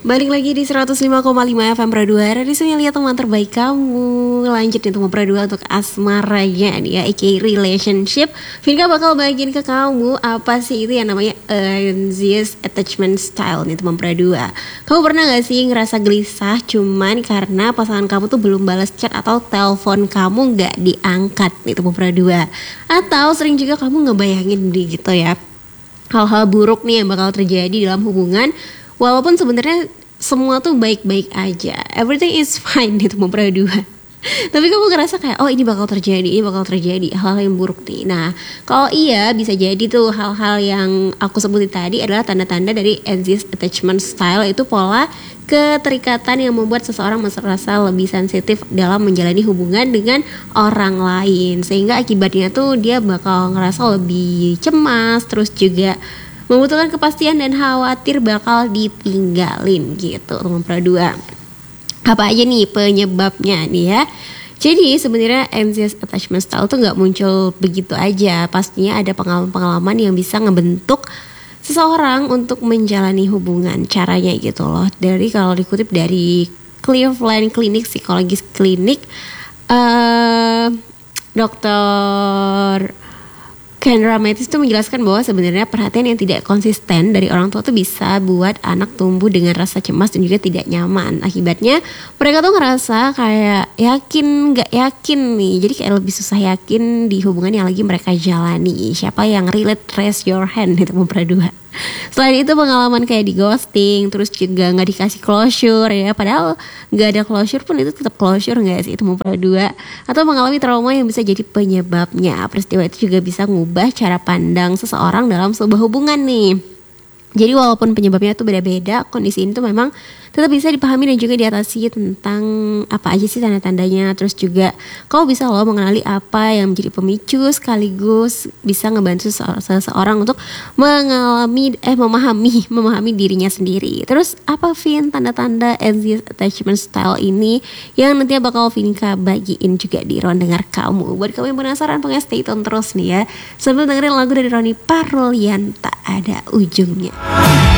Balik lagi di 105,5 FM Pradua. Radisunya lihat teman terbaik kamu. Lanjut nih teman Pradua untuk asmaranya nih ya, aka relationship. Vinka bakal bagiin ke kamu apa sih itu yang namanya anxious attachment style nih teman Pradua. Kamu pernah gak sih ngerasa gelisah cuman karena pasangan kamu tuh belum balas chat atau telepon kamu gak diangkat nih teman Pradua? Atau sering juga kamu ngebayangin gitu ya, hal-hal buruk nih yang bakal terjadi dalam hubungan, walaupun sebenarnya semua tuh baik-baik aja, everything is fine gitu mau berdua. Tapi kamu ngerasa kayak, oh ini bakal terjadi hal-hal yang buruk nih. Nah, kalau iya bisa jadi tuh hal-hal yang aku sebutin tadi adalah tanda-tanda dari anxious attachment style, itu pola keterikatan yang membuat seseorang merasa lebih sensitif dalam menjalani hubungan dengan orang lain, sehingga akibatnya tuh dia bakal ngerasa lebih cemas, terus juga membutuhkan kepastian dan khawatir bakal ditinggalin gitu teman Pradua. Apa aja nih penyebabnya nih ya? Jadi sebenarnya anxious attachment style tuh nggak muncul begitu aja. Pastinya ada pengalaman-pengalaman yang bisa ngebentuk seseorang untuk menjalani hubungan. Caranya gitu loh. Dari kalau dikutip dari Cleveland Clinic Psikologis Klinik, Dokter Kendra Mathis itu menjelaskan bahwa sebenarnya perhatian yang tidak konsisten dari orang tua tuh bisa buat anak tumbuh dengan rasa cemas dan juga tidak nyaman. Akibatnya mereka tuh ngerasa kayak yakin gak yakin nih. Jadi kayak lebih susah yakin di hubungan yang lagi mereka jalani. Siapa yang relate, raise your hand itu berdua. Selain itu pengalaman kayak di ghosting, terus juga gak dikasih closure ya, padahal gak ada closure pun itu tetap closure gak sih itu berdua. Atau mengalami trauma yang bisa jadi penyebabnya. Peristiwa itu juga bisa ngubah cara pandang seseorang dalam sebuah hubungan nih. Jadi walaupun penyebabnya itu beda-beda, kondisi ini tuh memang tetap bisa dipahami dan juga diatasi tentang apa aja sih tanda-tandanya. Terus juga kamu bisa loh mengenali apa yang menjadi pemicu, sekaligus bisa ngebantu seseorang untuk memahami dirinya sendiri. Terus apa Vin tanda-tanda anxious attachment style ini yang nantinya bakal Vinka bagiin juga di ruang dengar kamu. Buat kamu yang penasaran, pokoknya stay tune terus nih ya, sambil dengerin lagu dari Roni Parolian Tak Ada Ujungnya.